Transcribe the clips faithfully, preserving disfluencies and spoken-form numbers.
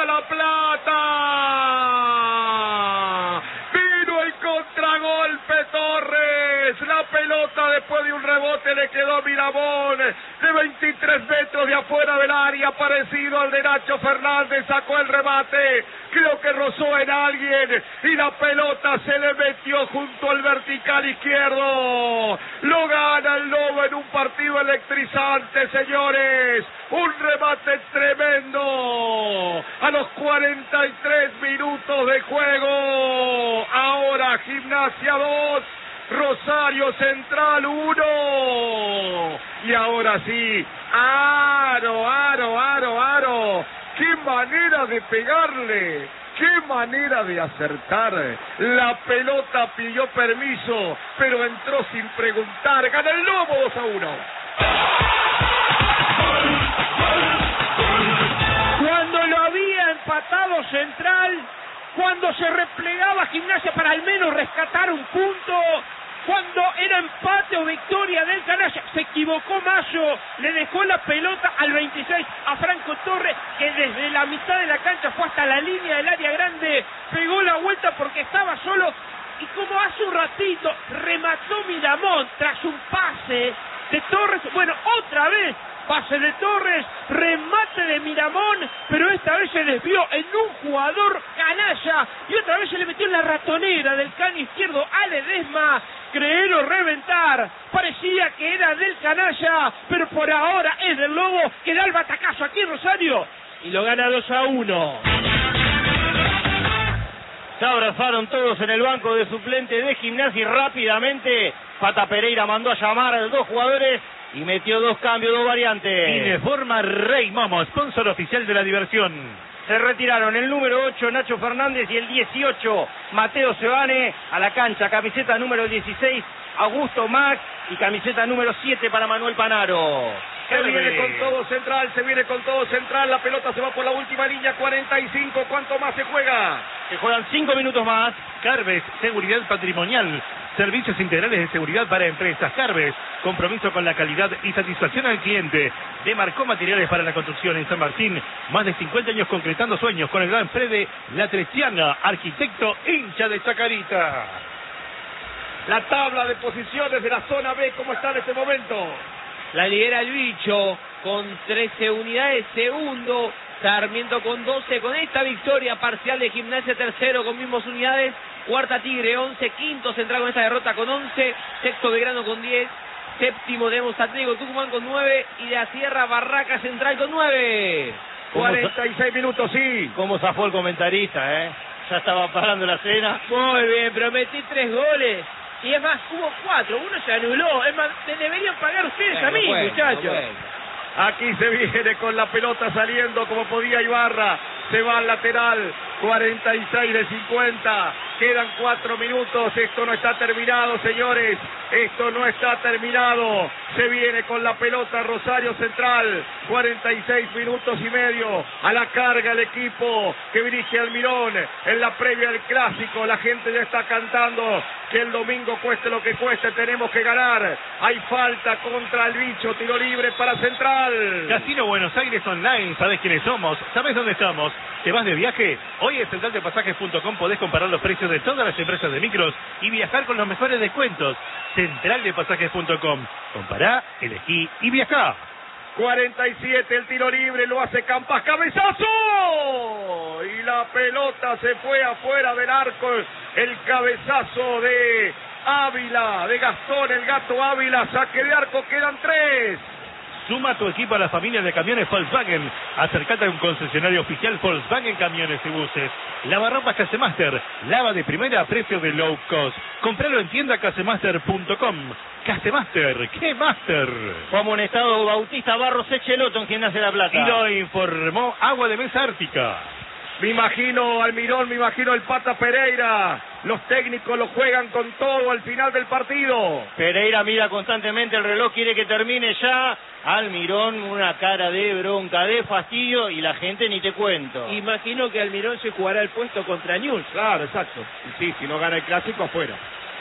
para La Plata. Vino el contragolpe Torres. La pelota después de un rebote le quedó a Miramón de veintitrés metros de afuera del área, parecido al de Nacho Fernández. Sacó el remate, creo que rozó en alguien y la pelota se le metió junto al vertical izquierdo. Lo gana el Lobo en un partido electrizante, señores. Un remate tremendo a los cuarenta y tres minutos de juego. Ahora Gimnasia dos, Rosario Central uno. Y ahora sí, aro, aro, aro, aro. ¡Qué manera de pegarle! ¡Qué manera de acertar! La pelota pidió permiso, pero entró sin preguntar. Gana el Lobo dos a uno. Cuando lo había empatado Central, cuando se replegaba Gimnasia para al menos rescatar un punto, cuando era empate o victoria del Canalla, se equivocó Mayo, le dejó la pelota al veintiséis a Franco Torres, que desde la mitad de la cancha fue hasta la línea del área grande, pegó la vuelta porque estaba solo, y como hace un ratito remató Miramón tras un pase de Torres, bueno, otra vez pase de Torres, remate de Miramón, pero esta vez se desvió en un jugador Canalla y otra vez se le metió en la ratonera del caño izquierdo a Ledesma. Creer o reventar, parecía que era del Canalla, pero por ahora es del Lobo, que da el batacazo aquí en Rosario y lo gana dos a uno. Se abrazaron todos en el banco de suplente de Gimnasia y rápidamente Pata Pereira mandó a llamar a los dos jugadores y metió dos cambios, dos variantes. Y de forma Rey Momo, sponsor oficial de la diversión. Se retiraron el número ocho Nacho Fernández y el dieciocho Mateo Sebane a la cancha. Camiseta número dieciséis Augusto Max y camiseta número siete para Manuel Panaro. Se viene con todo Central, se viene con todo Central. La pelota se va por la última línea, cuarenta y cinco. ¿Cuánto más se juega? Se juegan cinco minutos más. Carves, seguridad patrimonial. Servicios integrales de seguridad para empresas. Carves, compromiso con la calidad y satisfacción al cliente. Demarcó materiales para la construcción en San Martín. Más de cincuenta años concretando sueños con el gran Fede Latreciana, arquitecto hincha de Chacarita. La tabla de posiciones de la zona B, ¿cómo está en este momento? La lidera el Bicho con trece unidades, segundo Sarmiento con doce, con esta victoria parcial de Gimnasia, tercero con mismas unidades, cuarta Tigre once, quinto Central con esta derrota con once, sexto Belgrano con diez, séptimo tenemos Atlético Tucumán con nueve y de la Sierra Barraca Central con nueve. cuarenta y seis minutos, sí. ¿Cómo zafó el comentarista, eh? Ya estaba parando la cena. Muy bien, pero metí tres goles. Y es más, hubo cuatro, uno se anuló. Es más, te deberían pagar ustedes bueno, a mí, bueno, muchachos. Bueno. Aquí se viene con la pelota saliendo como podía Ibarra. Se va al lateral, cuarenta y seis de cincuenta. Quedan cuatro minutos. Esto no está terminado, señores. Esto no está terminado. Se viene con la pelota Rosario Central. cuarenta y seis minutos y medio. A la carga el equipo que dirige Almirón. En la previa del clásico, la gente ya está cantando que el domingo cueste lo que cueste, tenemos que ganar. Hay falta contra el Bicho, tiro libre para Central. Casino Buenos Aires Online, ¿sabés quiénes somos? ¿Sabés dónde estamos? ¿Te vas de viaje? Hoy en central de pasajes punto com podés comparar los precios de todas las empresas de micros y viajar con los mejores descuentos. central de pasajes punto com. Compará, elegí y viajá. cuarenta y siete, el tiro libre, lo hace Campas, cabezazo. Y la pelota se fue afuera del arco. El cabezazo de Ávila, de Gastón, el Gato Ávila, saque de arco, quedan tres. Suma tu equipo a la familia de camiones Volkswagen. Acercate a un concesionario oficial Volkswagen Camiones y Buses. Lavarropas Casemaster. Lava de primera a precio de low cost. Compralo en tienda casemaster punto com. Casemaster, ¿qué master? Fue amonestado Bautista Barros Echeloto en Gimnasia de La Plata. Y lo informó Agua de Mesa Ártica. Me imagino Almirón, me imagino el Pata Pereira. Los técnicos lo juegan con todo al final del partido. Pereira mira constantemente el reloj, quiere que termine ya. Almirón, una cara de bronca, de fastidio, y la gente ni te cuento. Imagino que Almirón se jugará el puesto contra Newell's. Claro, exacto. Y sí, si no gana el clásico, afuera.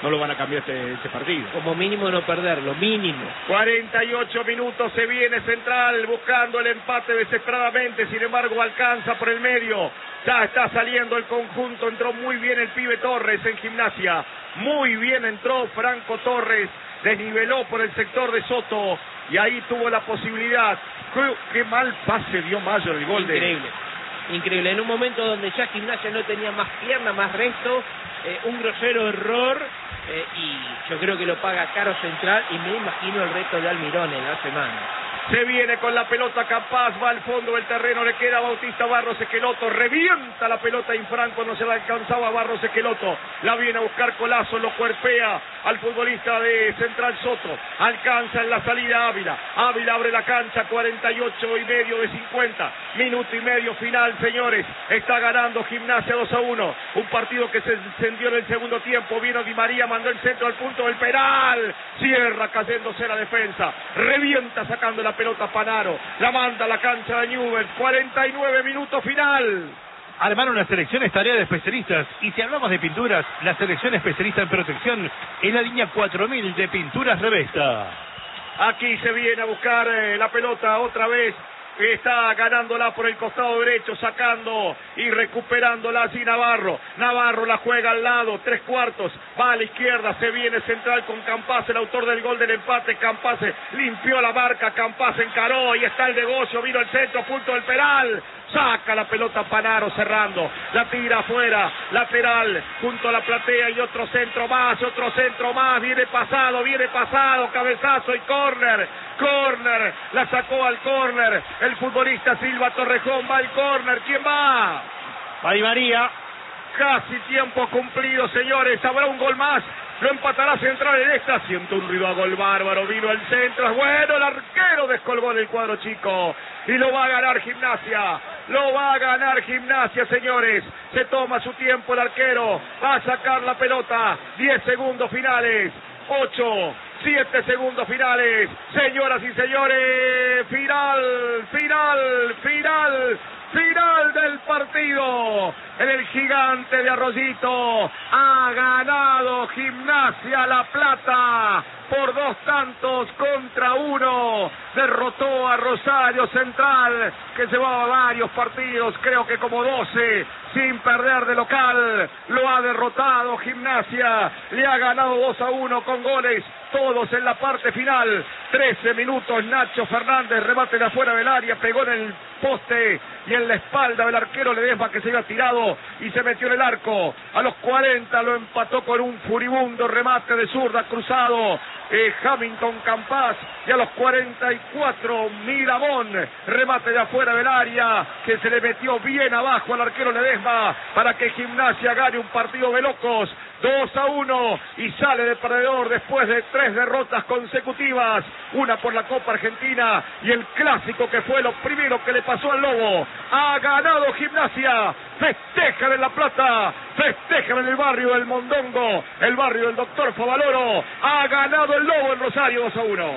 no lo van a cambiar este, este partido. Como mínimo no perderlo, mínimo. cuarenta y ocho minutos, se viene Central buscando el empate desesperadamente, sin embargo alcanza por el medio, ya está saliendo el conjunto, entró muy bien el pibe Torres en Gimnasia, muy bien entró Franco Torres, desniveló por el sector de Soto y ahí tuvo la posibilidad. Qué, qué mal pase dio Mayor el gol. Increíble, de... increíble, en un momento donde ya Gimnasia no tenía más pierna, más resto, eh, un grosero error. Eh, y yo creo que lo paga caro Central y me imagino el resto de Almirón en la semana. Se viene con la pelota Campás, va al fondo del terreno, le queda Bautista Barros Esqueloto, revienta la pelota Infranco, no se la alcanzaba Barros Esqueloto, la viene a buscar Colazo, lo cuerpea al futbolista de Central Soto, alcanza en la salida Ávila, Ávila abre la cancha, cuarenta y ocho y medio de cincuenta, minuto y medio final, señores, está ganando Gimnasia dos a uno, un partido que se encendió en el segundo tiempo, vino Di María, mandó el centro al punto del penal, cierra cayéndose la defensa, revienta sacando la pelota Panaro, la manda a la cancha de Newell's, cuarenta y nueve minutos final. Armar una selección es tarea de especialistas, y si hablamos de pinturas, la selección especialista en protección es la línea cuatro mil de Pinturas Revesta. Aquí se viene a buscar eh, la pelota otra vez, está ganándola por el costado derecho, sacando y recuperándola así Navarro, Navarro la juega al lado, tres cuartos, va a la izquierda, se viene Central con Campás, el autor del gol del empate, Campás limpió la marca, Campás encaró, y está el negocio, vino el centro, punto del penal, saca la pelota Panaro cerrando, la tira afuera, lateral, junto a la platea y otro centro más, otro centro más, viene pasado, viene pasado, cabezazo y córner, córner, la sacó al córner, el futbolista Silva Torrejón va al córner, ¿quién va? Va Di María. Casi tiempo cumplido, señores, habrá un gol más, lo empatará Central en esta, siento un ruido a gol bárbaro, vino el centro, es bueno, el arquero descolgó del cuadro chico, y lo va a ganar Gimnasia, lo va a ganar Gimnasia, señores, se toma su tiempo el arquero, va a sacar la pelota, diez segundos finales, ocho, siete segundos finales, señoras y señores, final, final, final, final del partido, en el Gigante de Arroyito, ha ganado Gimnasia La Plata, por dos tantos contra uno, derrotó a Rosario Central, que llevaba varios partidos, creo que como doce, sin perder de local, lo ha derrotado Gimnasia, le ha ganado dos a uno con goles, todos en la parte final, trece minutos, Nacho Fernández, remate de afuera del área, pegó en el poste y en la espalda del arquero Ledesma, que se había tirado y se metió en el arco, a los cuarenta lo empató con un furibundo remate de zurda cruzado, eh, Hamilton Campás, y a los cuarenta y cuatro Miramón, remate de afuera del área, que se le metió bien abajo al arquero Ledesma, para que Gimnasia gane un partido de locos, dos a uno, y sale de perdedor después de tres derrotas consecutivas, una por la Copa Argentina y el clásico que fue lo primero que le pasó al Lobo. Ha ganado Gimnasia, festejan en La Plata, festejan en el barrio del Mondongo, el barrio del Doctor Favaloro, ha ganado el Lobo en Rosario dos a uno.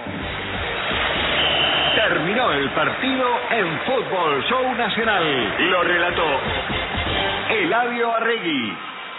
Terminó el partido en Fútbol Show Nacional. Lo relató Eladio Arregui.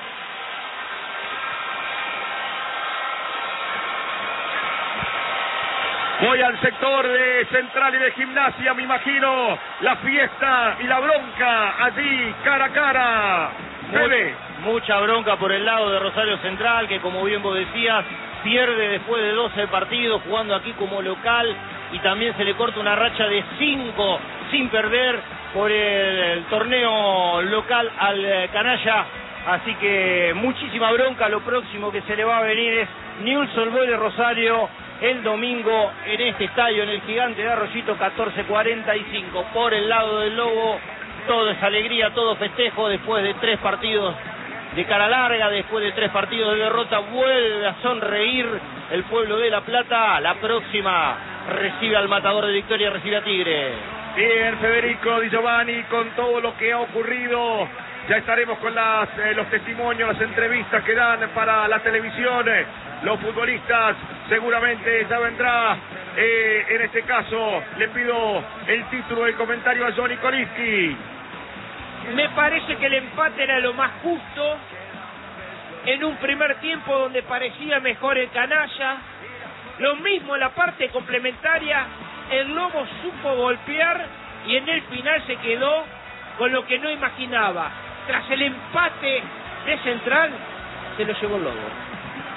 Voy al sector de Central y de Gimnasia, me imagino la fiesta y la bronca allí, cara a cara. Bebe. Mucha bronca por el lado de Rosario Central, que como bien vos decías, pierde después de doce partidos jugando aquí como local, y también se le corta una racha de cinco sin perder por el, el torneo local al eh, canalla. Así que muchísima bronca. Lo próximo que se le va a venir es Newell's Old Boys de Rosario el domingo en este estadio, en el Gigante de Arroyito, catorce cuarenta y cinco. Por el lado del Lobo, todo es alegría, todo festejo después de tres partidos de cara larga, después de tres partidos de derrota, vuelve a sonreír el pueblo de La Plata. La próxima recibe al Matador de Victoria, recibe a Tigre. Bien, Federico Di Giovanni, con todo lo que ha ocurrido, ya estaremos con las, eh, los testimonios, las entrevistas que dan para la televisión. Los futbolistas seguramente ya vendrá, eh, en este caso le pido el título del comentario a Johnny Koliski. Me parece que el empate era lo más justo, en un primer tiempo donde parecía mejor el canalla. Lo mismo en la parte complementaria, el Lobo supo golpear y en el final se quedó con lo que no imaginaba. Tras el empate de Central, se lo llevó el Lobo.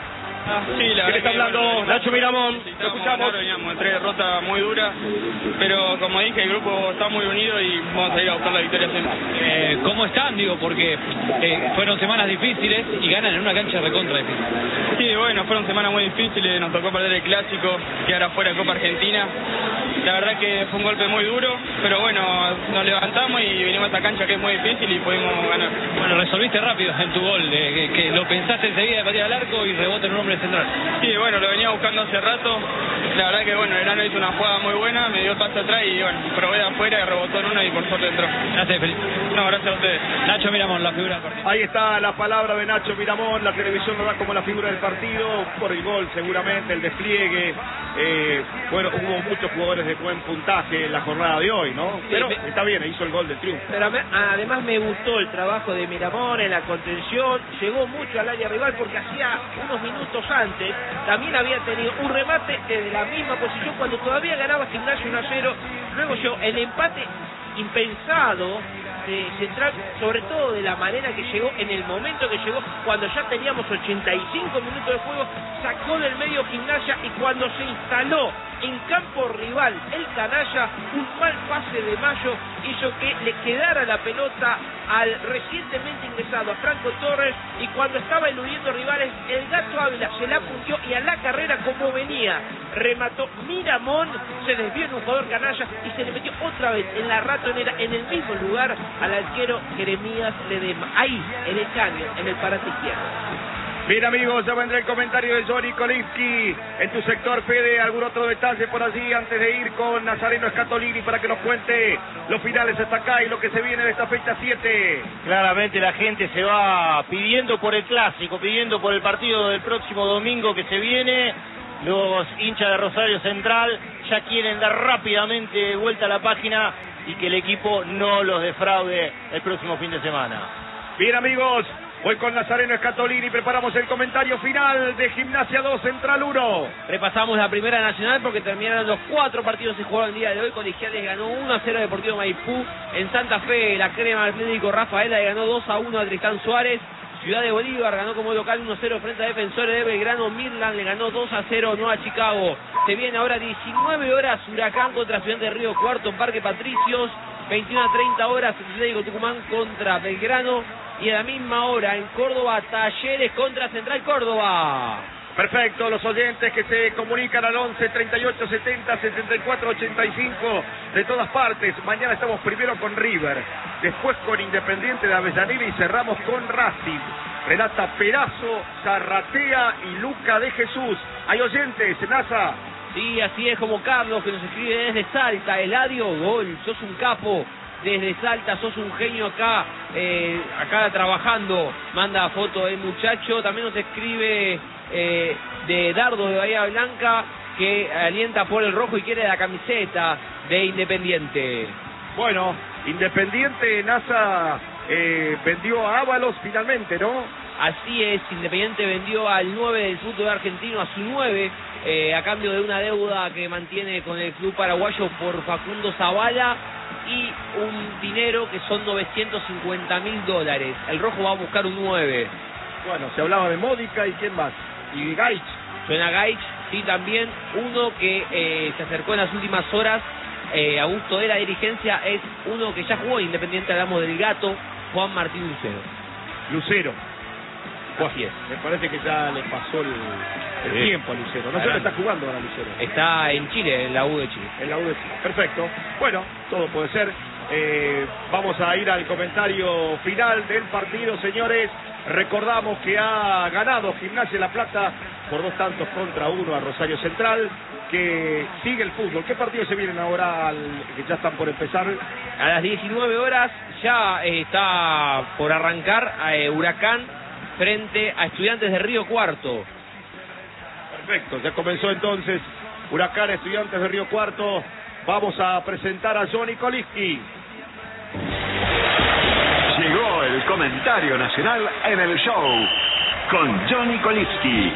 Ah, sí, la ¿Quién está hablando? Bueno, Nacho Miramón, sí, lo escuchamos. Claro, veníamos en tres derrotas muy duras, pero como dije, el grupo está muy unido y vamos a ir a buscar la victoria siempre. Eh, ¿Cómo están? Digo, porque eh, fueron semanas difíciles y ganan en una cancha recontra difícil. Sí, bueno, fueron semanas muy difíciles, nos tocó perder el Clásico, quedar afuera de Copa Argentina. La verdad que fue un golpe muy duro, pero bueno, nos levantamos y vinimos a esta cancha que es muy difícil y pudimos ganar. Bueno, resolviste rápido en tu gol, eh, que, que lo pensaste enseguida de patear al arco y rebote en un hombre central. Sí, bueno, lo venía buscando hace rato. La verdad que bueno, el Enano hizo una jugada muy buena, me dio el pase atrás y bueno, probé de afuera y rebotó en una y por suerte entró. Gracias, Felipe. No, gracias a ustedes. Nacho Miramón, la figura del partido. Ahí está la palabra de Nacho Miramón, la televisión lo da como la figura del partido, por el gol seguramente, el despliegue. Eh, bueno, hubo muchos jugadores de buen puntaje en la jornada de hoy, ¿no? Pero está bien, hizo el gol del triunfo. Pero además me gustó el trabajo de Miramón en la contención, llegó mucho al área rival porque hacía unos minutos antes también había tenido un remate desde la misma posición cuando todavía ganaba Gimnasia uno a cero. Luego yo el empate impensado de Central, sobre todo de la manera que llegó, en el momento que llegó, cuando ya teníamos ochenta y cinco minutos de juego, sacó del medio Gimnasia y cuando se instaló en campo rival el canalla, un mal pase de Mayo hizo que le quedara la pelota al recientemente ingresado a Franco Torres y cuando estaba eludiendo rivales, el Gato Ávila se la puntió y a la carrera como venía, remató Miramón, se desvió en un jugador canalla y se le metió otra vez en la ratonera, en el mismo lugar, al arquero Jeremías Ledema, ahí, en el caño, en el parate izquierdo. Bien amigos, ya vendrá el comentario de Johnny Kolinski. En tu sector, Fede, algún otro detalle por allí antes de ir con Nazareno Scatolini para que nos cuente los finales hasta acá y lo que se viene de esta fecha siete. Claramente la gente se va pidiendo por el clásico, pidiendo por el partido del próximo domingo que se viene. Los hinchas de Rosario Central ya quieren dar rápidamente vuelta a la página y que el equipo no los defraude el próximo fin de semana. Bien amigos, voy con Nazareno Scatolini, preparamos el comentario final de Gimnasia dos, Central uno. Repasamos la primera nacional porque terminaron los cuatro partidos que se jugaron el día de hoy. Colegiales ganó uno a cero a Deportivo Maipú. En Santa Fe, la crema Atlético Rafaela le ganó dos a uno a Tristán Suárez. Ciudad de Bolívar ganó como local uno a cero frente a Defensores de Belgrano. Mirland le ganó dos a cero no a Chicago. Se viene ahora diecinueve horas Huracán contra Estudiantes de Río Cuarto en Parque Patricios. veintiuna a treinta horas Atlético Tucumán contra Belgrano. Y a la misma hora en Córdoba, Talleres contra Central Córdoba. Perfecto, los oyentes que se comunican al once, treinta y ocho, setenta, setenta y cuatro, ochenta y cinco de todas partes. Mañana estamos primero con River, después con Independiente de Avellaneda y cerramos con Racing. Relata Perazo, Zarratea y Luca de Jesús. ¿Hay oyentes, Nasa? Sí, así es, como Carlos que nos escribe desde Salta. Eladio, gol, sos un capo. Desde Salta, sos un genio acá, eh, acá trabajando. Manda foto del muchacho. También nos escribe eh, de Dardo de Bahía Blanca, que alienta por el rojo y quiere la camiseta de Independiente. Bueno, Independiente, NASA eh, vendió a Ábalos finalmente, ¿no? Así es, Independiente vendió al nueve del fútbol argentino, a su nueve, eh, a cambio de una deuda que mantiene con el club paraguayo por Facundo Zavala y un dinero que son novecientos cincuenta mil dólares. El rojo va a buscar un nueve. Bueno, se hablaba de Módica y quién más. Y Gaich. Suena Gaich, sí, también uno que eh, se acercó en las últimas horas eh, a gusto de la dirigencia, es uno que ya jugó Independiente, hablamos del Gato, Juan Martín Lucero. Lucero. Así es. Me parece que ya le pasó el, el Sí. tiempo a Lucero. No sé dónde está jugando ahora Lucero. Está en Chile, en la U de Chile. En la U D C. Perfecto. Bueno, todo puede ser. Eh, vamos a ir al comentario final del partido, señores. Recordamos que ha ganado Gimnasia de La Plata por dos tantos contra uno a Rosario Central, que sigue el fútbol. ¿Qué partidos se vienen ahora al, que ya están por empezar? A las diecinueve horas ya eh, está por arrancar eh, Huracán frente a Estudiantes de Río Cuarto. Perfecto, ya comenzó entonces Huracán, Estudiantes de Río Cuarto. Vamos a presentar a Johnny Kolinski. Llegó el comentario nacional en el show. con Johnny Kolitsky.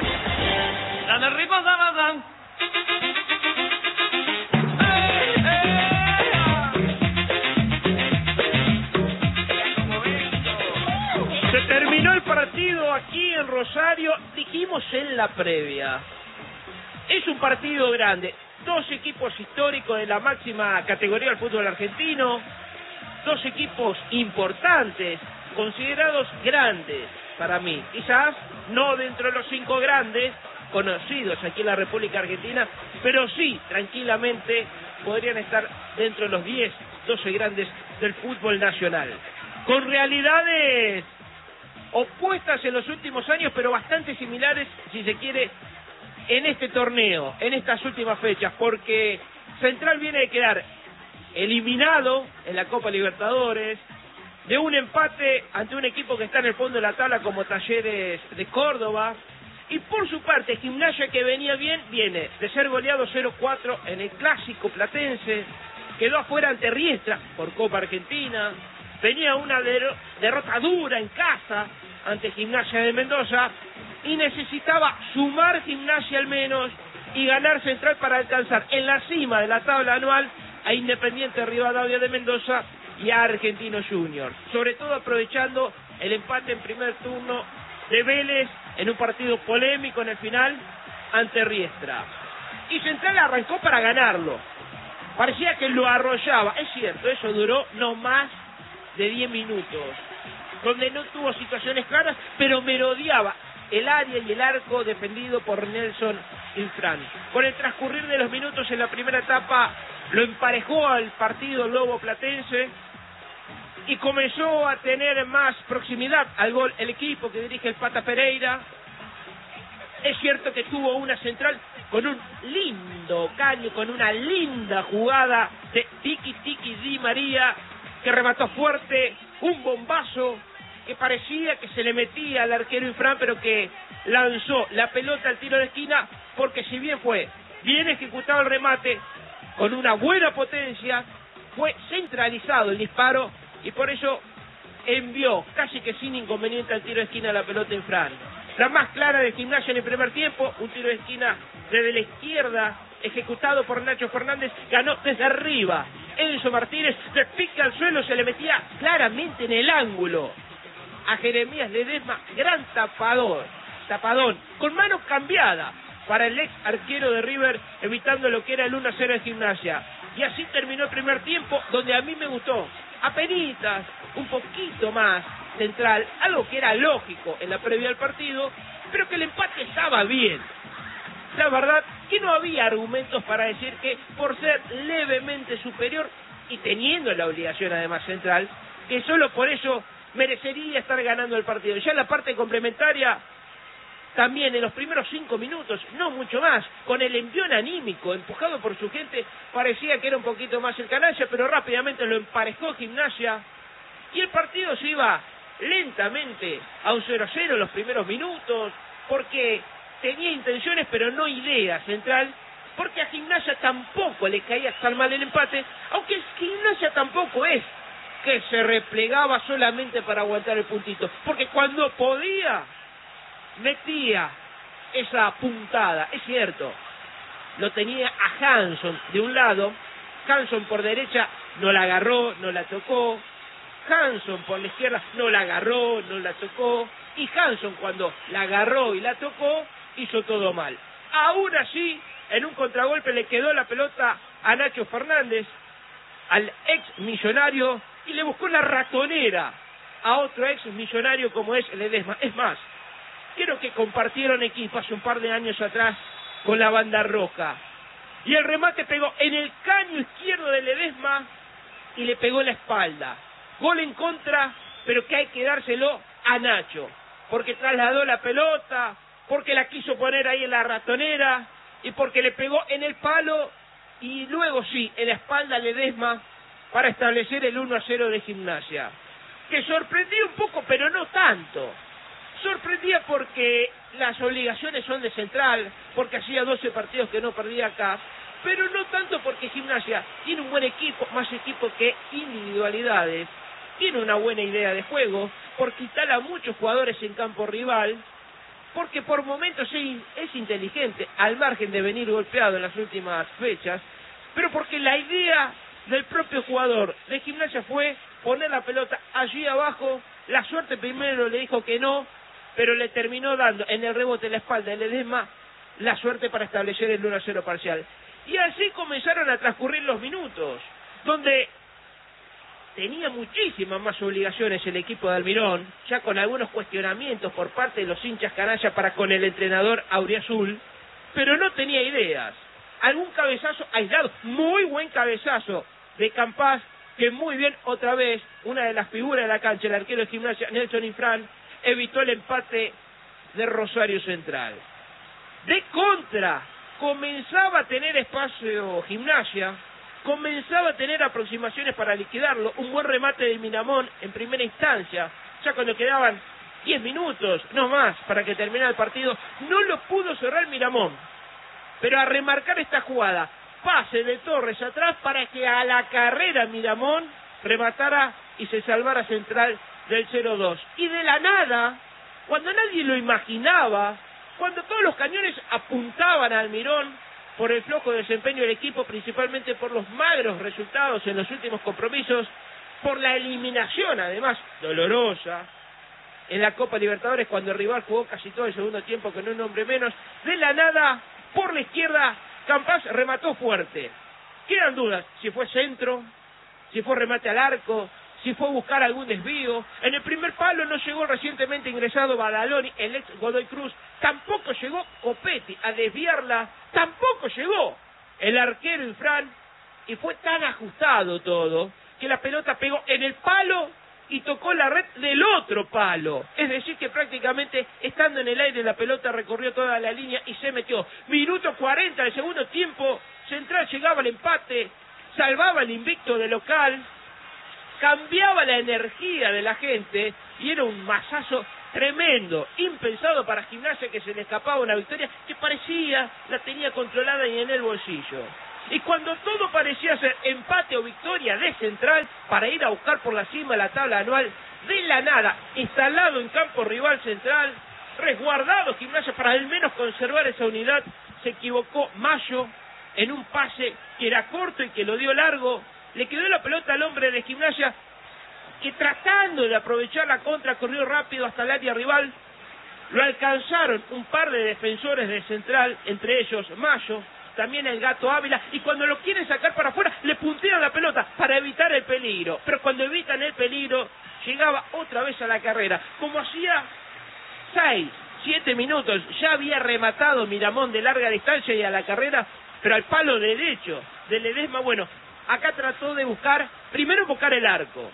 Se terminó el partido aquí en Rosario, dijimos en la previa. Es un partido grande, dos equipos históricos de la máxima categoría del fútbol argentino, dos equipos importantes, considerados grandes para mí, quizás no dentro de los cinco grandes conocidos aquí en la República Argentina, pero sí, tranquilamente, podrían estar dentro de los diez, doce grandes del fútbol nacional. Con realidades opuestas en los últimos años, pero bastante similares, si se quiere, en este torneo, en estas últimas fechas, porque Central viene de quedar eliminado en la Copa Libertadores, de un empate ante un equipo que está en el fondo de la tabla como Talleres de Córdoba, y por su parte Gimnasia, que venía bien, viene de ser goleado cero cuatro en el clásico platense, quedó afuera ante Riestra por Copa Argentina, venía una der- derrota dura en casa ante Gimnasia de Mendoza, y necesitaba sumar Gimnasia al menos y ganar Central para alcanzar en la cima de la tabla anual a Independiente Rivadavia de Mendoza y a Argentinos Juniors, sobre todo aprovechando el empate en primer turno de Vélez en un partido polémico en el final ante Riestra. Y Central arrancó para ganarlo, parecía que lo arrollaba, es cierto, eso duró no más de diez minutos, donde no tuvo situaciones claras, pero merodeaba el área y el arco defendido por Nelson Infran. Con el transcurrir de los minutos en la primera etapa lo emparejó al partido el Lobo Platense y comenzó a tener más proximidad al gol el equipo que dirige el Pata Pereira. Es cierto que tuvo una Central con un lindo caño, con una linda jugada de Tiki Tiki Di María, que remató fuerte, un bombazo que parecía que se le metía al arquero Infran, pero que lanzó la pelota al tiro de esquina, porque si bien fue bien ejecutado el remate, con una buena potencia, fue centralizado el disparo, y por eso envió casi que sin inconveniente al tiro de esquina la pelota Infran. La más clara de Gimnasia en el primer tiempo, un tiro de esquina desde la izquierda, ejecutado por Nacho Fernández, ganó desde arriba. Enzo Martínez le pica al suelo, se le metía claramente en el ángulo a Jeremías Ledesma, gran tapador, tapadón, con mano cambiada para el ex arquero de River, evitando lo que era el uno a cero de Gimnasia. Y así terminó el primer tiempo, donde a mí me gustó, apenitas, un poquito más Central, algo que era lógico en la previa del partido, pero que el empate estaba bien. La verdad que no había argumentos para decir que por ser levemente superior y teniendo la obligación además Central, que solo por eso merecería estar ganando el partido. Ya en la parte complementaria, también en los primeros cinco minutos, no mucho más, con el envión anímico, empujado por su gente, parecía que era un poquito más el canalla, pero rápidamente lo emparejó Gimnasia, y el partido se iba lentamente a un cero a cero en los primeros minutos, porque tenía intenciones pero no ideas Central, porque a Gimnasia tampoco le caía tan mal el empate, aunque Gimnasia tampoco es que se replegaba solamente para aguantar el puntito, porque cuando podía, metía esa puntada, es cierto, lo tenía a Hanson de un lado, Hanson por derecha no la agarró, no la tocó, Hanson por la izquierda no la agarró, no la tocó, y Hanson cuando la agarró y la tocó, hizo todo mal. Aún así, en un contragolpe le quedó la pelota a Nacho Fernández, al ex millonario, y le buscó la ratonera a otro ex millonario como es Ledesma. Es más, creo que compartieron equipo hace un par de años atrás con la Banda Roja, y el remate pegó en el caño izquierdo de Ledesma y le pegó en la espalda. Gol en contra, pero que hay que dárselo a Nacho, porque trasladó la pelota, porque la quiso poner ahí en la ratonera, y porque le pegó en el palo, y luego sí, en la espalda a Ledesma, para establecer el uno a cero de Gimnasia, que sorprendió un poco, pero no tanto. Sorprendía porque las obligaciones son de Central, porque hacía doce partidos que no perdía acá, pero no tanto porque Gimnasia tiene un buen equipo, más equipo que individualidades, tiene una buena idea de juego, porque instala a muchos jugadores en campo rival, porque por momentos sí, es inteligente, al margen de venir golpeado en las últimas fechas, pero porque la idea del propio jugador de Gimnasia fue poner la pelota allí abajo. La suerte primero le dijo que no, pero le terminó dando en el rebote de la espalda de Ledesma la suerte para establecer el uno a cero parcial. Y así comenzaron a transcurrir los minutos, donde tenía muchísimas más obligaciones el equipo de Almirón, ya con algunos cuestionamientos por parte de los hinchas canalla para con el entrenador auriazul, pero no tenía ideas. Algún cabezazo aislado, muy buen cabezazo de Campás, que muy bien otra vez, una de las figuras de la cancha, el arquero de Gimnasia, Nelson Infran, evitó el empate de Rosario Central. De contra, comenzaba a tener espacio Gimnasia, comenzaba a tener aproximaciones para liquidarlo, un buen remate de Miramón en primera instancia, ya cuando quedaban diez minutos, no más, para que terminara el partido, no lo pudo cerrar Miramón, pero a remarcar esta jugada, pase de Torres atrás para que a la carrera Miramón rematara y se salvara Central del cero dos. Y de la nada, cuando nadie lo imaginaba, cuando todos los cañones apuntaban a Almirón por el flojo desempeño del equipo, principalmente por los magros resultados en los últimos compromisos, por la eliminación además dolorosa en la Copa Libertadores cuando el rival jugó casi todo el segundo tiempo con un hombre menos, de la nada, por la izquierda, Campás remató fuerte. Quedan dudas si fue centro, si fue remate al arco, si fue buscar algún desvío. En el primer palo no llegó el recientemente ingresado Badaloni, el ex Godoy Cruz, tampoco llegó Copetti a desviarla, tampoco llegó el arquero Infran, y fue tan ajustado todo que la pelota pegó en el palo y tocó la red del otro palo. Es decir que prácticamente estando en el aire la pelota recorrió toda la línea y se metió. Minuto cuarenta del segundo tiempo, Central llegaba al empate, salvaba el invicto de local, cambiaba la energía de la gente y era un masazo tremendo, impensado para Gimnasia, que se le escapaba una victoria que parecía la tenía controlada y en el bolsillo. Y cuando todo parecía ser empate o victoria de Central para ir a buscar por la cima de la tabla anual, de la nada, instalado en campo rival Central, resguardado Gimnasia para al menos conservar esa unidad, se equivocó Mayo en un pase que era corto y que lo dio largo, le quedó la pelota al hombre de Gimnasia, que tratando de aprovechar la contra corrió rápido hasta el área rival, lo alcanzaron un par de defensores de Central, entre ellos Mayo, también el Gato Ávila, y cuando lo quieren sacar para afuera, le puntean la pelota para evitar el peligro, pero cuando evitan el peligro, llegaba otra vez a la carrera, como hacía seis, siete minutos, ya había rematado Miramón de larga distancia y a la carrera, pero al palo derecho de Ledesma. Bueno, acá trató de buscar, primero buscar el arco,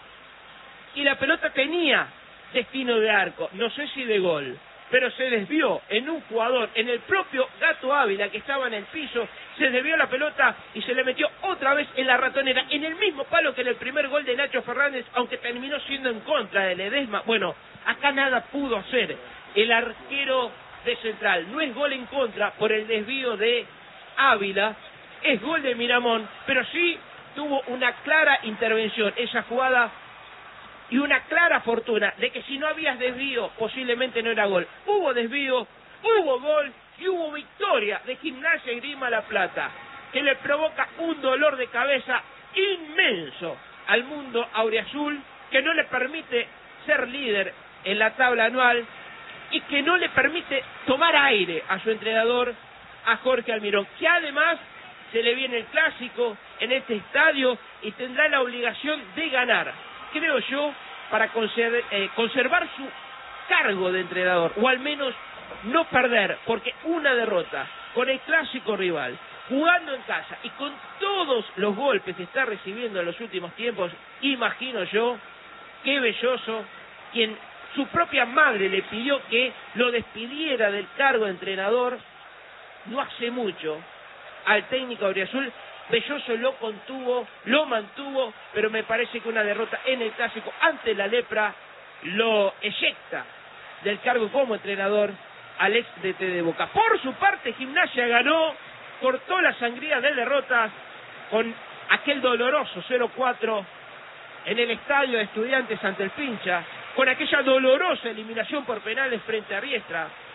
y la pelota tenía destino de arco, no sé si de gol, pero se desvió en un jugador, en el propio Gato Ávila que estaba en el piso, se desvió la pelota y se le metió otra vez en la ratonera, en el mismo palo que en el primer gol de Nacho Fernández, aunque terminó siendo en contra de Ledesma. Bueno, acá nada pudo hacer el arquero de Central, no es gol en contra por el desvío de Ávila, es gol de Miramón, pero sí tuvo una clara intervención esa jugada y una clara fortuna de que si no habías desvío, posiblemente no era gol. Hubo desvío, hubo gol y hubo victoria de Gimnasia y Grima La Plata, que le provoca un dolor de cabeza inmenso al mundo auriazul, que no le permite ser líder en la tabla anual y que no le permite tomar aire a su entrenador, a Jorge Almirón, que además se le viene el clásico en este estadio y tendrá la obligación de ganar, creo yo, para conservar, eh, conservar su cargo de entrenador, o al menos no perder, porque una derrota con el clásico rival, jugando en casa y con todos los golpes que está recibiendo en los últimos tiempos, imagino yo, que Belloso, quien su propia madre le pidió que lo despidiera del cargo de entrenador, no hace mucho, al técnico auriazul, Belloso lo contuvo, lo mantuvo, pero me parece que una derrota en el clásico ante la Lepra lo eyecta del cargo como entrenador al ex D T de Boca. Por su parte, Gimnasia ganó, cortó la sangría de derrotas con aquel doloroso cero cuatro en el estadio de Estudiantes ante el Pincha, con aquella dolorosa eliminación por penales frente a Riestra,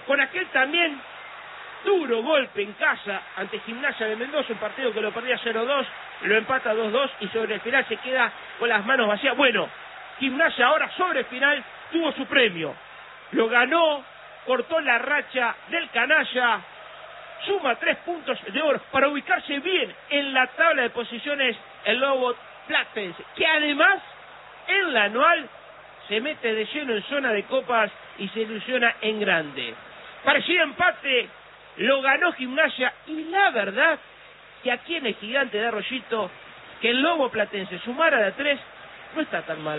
con aquel también duro golpe en casa ante Gimnasia de Mendoza, un partido que lo perdía cero dos, lo empata dos dos y sobre el final se queda con las manos vacías. Bueno, Gimnasia ahora sobre el final tuvo su premio, lo ganó, cortó la racha del canalla, suma tres puntos de oro para ubicarse bien en la tabla de posiciones el Lobo Platense, que además en la anual se mete de lleno en zona de copas y se ilusiona en grande. Parecía empate, lo ganó Gimnasia y la verdad que aquí en el Gigante de Arroyito que el Lobo Platense sumara de a tres no está tan mal.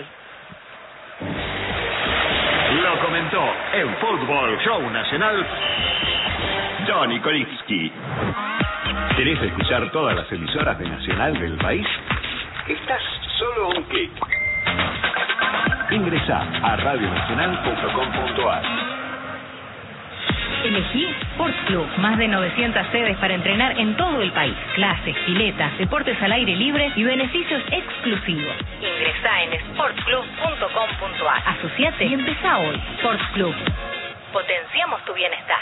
Lo comentó en Fútbol Show Nacional Johnny Kolitsky. ¿Querés escuchar todas las emisoras de Nacional del país? Estás solo un clic. Ingresá a radio nacional punto com punto a r. Elegí Sports Club, más de novecientas sedes para entrenar en todo el país. Clases, piletas, deportes al aire libre y beneficios exclusivos. Ingresá en sports club punto com punto a r. Asociate y empezá hoy. Sports Club. Potenciamos tu bienestar.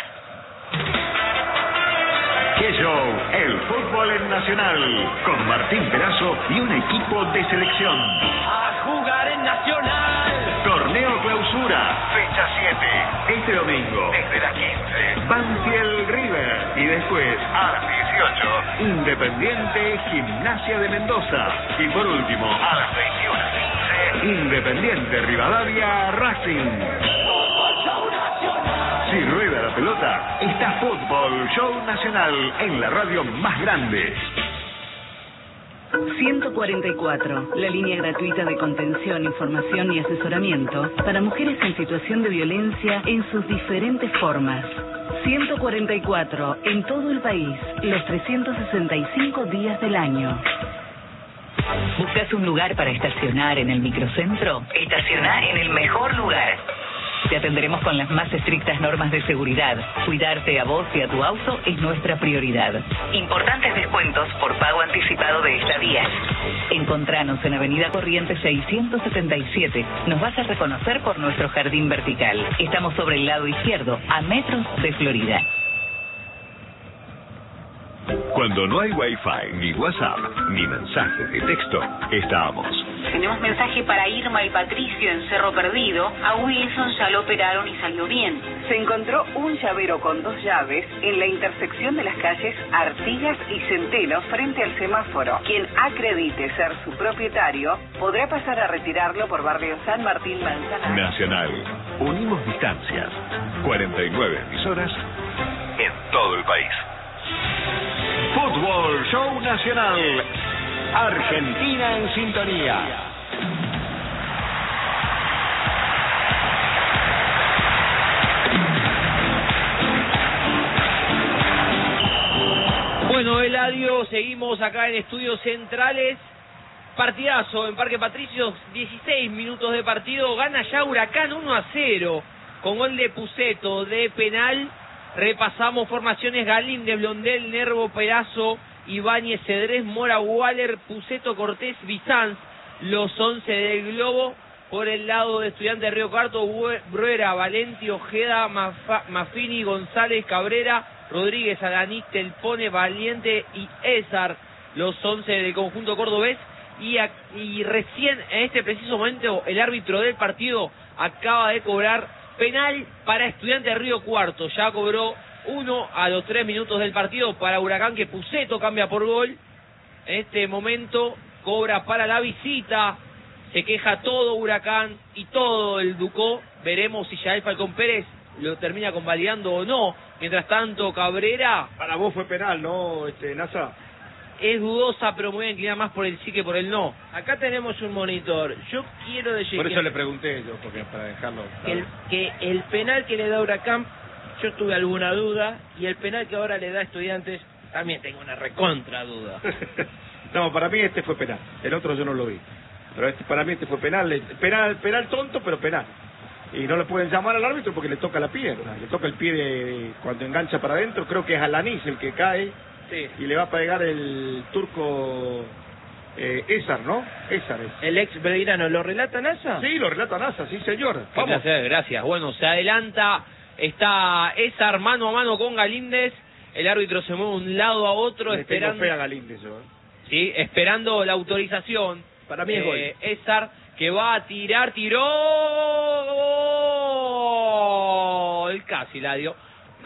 ¡Qué show! El fútbol en Nacional, con Martín Perazo y un equipo de selección. A jugar en Nacional. Torneo Clausura, fecha siete. Este domingo, desde las quince, Banfield River. Y después, a las dieciocho, Independiente Gimnasia de Mendoza. Y por último, a las veintiuno quince, Independiente Rivadavia Racing. Si rueda la pelota, está Fútbol Show Nacional en la radio más grande. ciento cuarenta y cuatro, la línea gratuita de contención, información y asesoramiento para mujeres en situación de violencia en sus diferentes formas. ciento cuarenta y cuatro, en todo el país, los trescientos sesenta y cinco días del año. ¿Buscas un lugar para estacionar en el microcentro? Estacionar en el mejor lugar. Te atenderemos con las más estrictas normas de seguridad. Cuidarte a vos y a tu auto es nuestra prioridad. Importantes descuentos por pago anticipado de estadías. Encontranos en Avenida Corrientes seiscientos setenta y siete. Nos vas a reconocer por nuestro jardín vertical. Estamos sobre el lado izquierdo, a metros de Florida. Cuando no hay Wi-Fi, ni WhatsApp, ni mensajes de texto, estamos. Tenemos mensaje para Irma y Patricio en Cerro Perdido. A Wilson ya lo operaron y salió bien. Se encontró un llavero con dos llaves en la intersección de las calles Artigas y Centeno frente al semáforo. Quien acredite ser su propietario podrá pasar a retirarlo por barrio San Martín Manzanares. Nacional. Unimos distancias. cuarenta y nueve emisoras en todo el país. Fútbol Show Nacional. Argentina en sintonía. Bueno, Eladio, seguimos acá en Estudios Centrales. Partidazo en Parque Patricios, dieciséis minutos de partido. Gana ya Huracán uno a cero con gol de Puceto de penal. Repasamos formaciones: Galíndez, Blondel, Nervo, Perazo, Ibáñez, Cedrés, Mora, Waller, Puceto, Cortés, Bizanz. Los once del Globo. Por el lado de Estudiantes de Río Cuarto, Bruera, Valenti, Ojeda, Mafa, Mafini, González, Cabrera, Rodríguez, Alanís, Telpone, Valiente y Ezar. Los once del conjunto cordobés. Y, a, y recién, en este preciso momento, el árbitro del partido acaba de cobrar penal para Estudiantes de Río Cuarto. Ya cobró uno a los tres minutos del partido para Huracán, que Puceto cambia por gol. En este momento cobra para la visita. Se queja todo Huracán y todo el Ducó. Veremos si Yael Falcón Pérez lo termina convalidando o no. Mientras tanto, Cabrera... Para vos fue penal, ¿no, este, Nasa? Es dudosa, pero me voy a inclinar más por el sí que por el no. Acá tenemos un monitor. Yo quiero decir Por eso que, le pregunté yo, porque para dejarlo... que el, que el penal que le da Huracán, yo tuve alguna duda, y el penal que ahora le da a Estudiantes, también tengo una recontra duda. No, para mí este fue penal. El otro yo no lo vi. Pero este, para mí este fue penal. Penal, penal tonto, pero penal. Y no le pueden llamar al árbitro porque le toca la pierna. Le toca el pie de, cuando engancha para adentro. Creo que es Alanís el que cae. Sí. Y le va a pegar el turco eh, Ezar, ¿no? Ezar es. El ex belgrano, ¿lo relata NASA? Sí, lo relata NASA, sí señor. Vamos. Gracias, gracias. Bueno, se adelanta Está Esar mano a mano con Galíndez. El árbitro se mueve de un lado a otro Le esperando. tengo fe a Galíndez, yo, ¿eh? Sí, esperando la autorización. Para mí es gol. Eh, Esar que va a tirar, tiró. Gol. Casi la dio.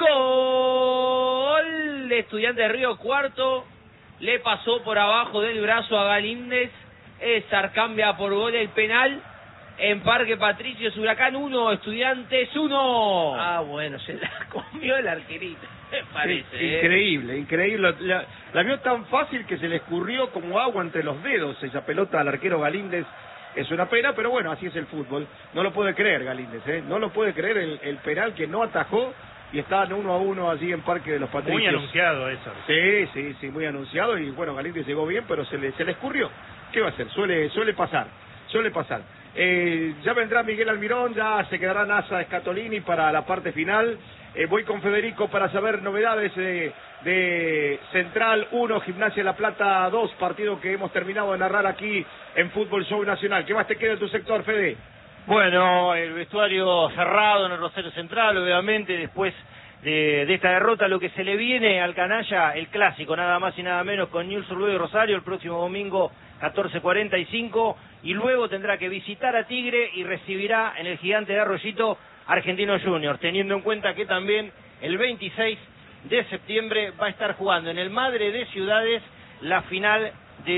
Gol de Estudiantes de Río Cuarto. Le pasó por abajo del brazo a Galíndez. Esar cambia por gol el penal. En Parque Patricios, Huracán uno, Estudiantes uno. Ah, bueno, se la comió el arquerito, me parece. Sí, increíble, increíble. La, la vio tan fácil que se le escurrió como agua entre los dedos esa pelota al arquero Galíndez. Es una pena, pero bueno, así es el fútbol. No lo puede creer Galíndez, ¿eh? No lo puede creer el, el penal que no atajó y estaban uno a uno allí en Parque de los Patricios. Muy anunciado eso. Sí, sí, sí, muy anunciado. Y bueno, Galíndez llegó bien, pero se le, se le escurrió. ¿Qué va a hacer? Suele, suele pasar, suele pasar. Eh, ya vendrá Miguel Almirón, ya se quedará Nasa Scatolini para la parte final. Eh, voy con Federico para saber novedades eh, de Central uno, Gimnasia La Plata dos, partido que hemos terminado de narrar aquí en Fútbol Show Nacional. ¿Qué más te queda en tu sector, Fede? Bueno, el vestuario cerrado en el Rosario Central, obviamente, después de, de esta derrota, lo que se le viene al canalla, el clásico, nada más y nada menos, con Newell's Old Boys y Rosario, el próximo domingo, catorce cuarenta y cinco, y luego tendrá que visitar a Tigre y recibirá en el Gigante de Arroyito Argentino Juniors, teniendo en cuenta que también el veintiséis de septiembre va a estar jugando en el Madre de Ciudades la final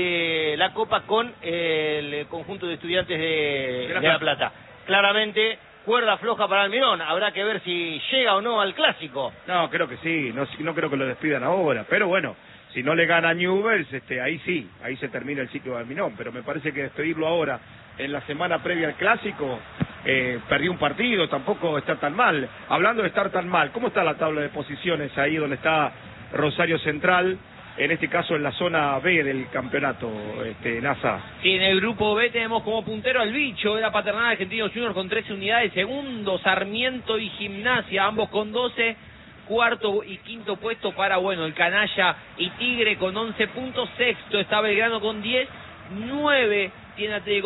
de la Copa con el conjunto de Estudiantes de, de La Plata. Claramente, cuerda floja para Almirón, habrá que ver si llega o no al clásico. No, creo que sí, no, no creo que lo despidan ahora, pero bueno, si no le gana Newell's, este, ahí sí, ahí se termina el ciclo de Almirón, pero me parece que despedirlo ahora, en la semana previa al clásico, eh, perdió un partido, tampoco está tan mal. Hablando de estar tan mal, ¿cómo está la tabla de posiciones ahí donde está Rosario Central? En este caso en la zona B del campeonato, este, NASA. Sí, en el grupo B tenemos como puntero al Bicho de la Paternal Argentino Junior con trece unidades, segundo Sarmiento y Gimnasia, ambos con doce, cuarto y quinto puesto para, bueno, el Canalla y Tigre con once puntos, sexto está Belgrano con diez, nueve tiene Atlético